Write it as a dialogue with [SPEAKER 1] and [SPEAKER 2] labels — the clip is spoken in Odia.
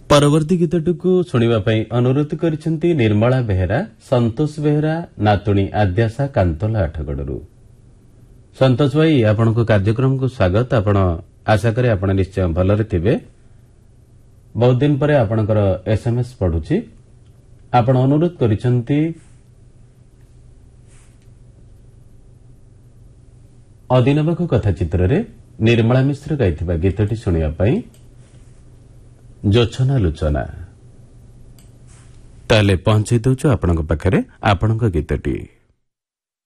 [SPEAKER 1] ପରବର୍ତ୍ତୀ ଗୀତଟିକୁ ଶୁଣିବା ପାଇଁ ଅନୁରୋଧ କରିଛନ୍ତି ନିର୍ମଳା ବେହେରା, ସନ୍ତୋଷ ବେହେରା, ନାତୁଣୀ ଆଦ୍ୟାଶା କାନ୍ତଲା ଆଠଗଡ଼ରୁ। ସନ୍ତୋଷ ଭାଇ, ଆପଣଙ୍କ କାର୍ଯ୍ୟକ୍ରମକୁ ସ୍ୱାଗତ। ଆପଣ ଆଶା କରେ ଆପଣ ନିଶ୍ଚୟ ଭଲରେ ଥିବେ। ବହୁତ ଦିନ ପରେ ଆପଣଙ୍କର ଏସ୍ଏମ୍ଏସ୍ ପଢୁଛି। ଆପଣ ଅନୁରୋଧ କରିଛନ୍ତି ଅଦିନବାକ କଥା ଚିତ୍ରରେ ନିର୍ମଳା ମିଶ୍ର ଗାଇଥିବା ଗୀତଟି ଶୁଣିବା ପାଇଁ। ଜୋଛନା ଲୋଚନା, ତାହେଲେ ପହଞ୍ଚାଇ ଦେଉଛୁ ଆପଣଙ୍କ ପାଖରେ ଆପଣଙ୍କ ଗୀତଟି।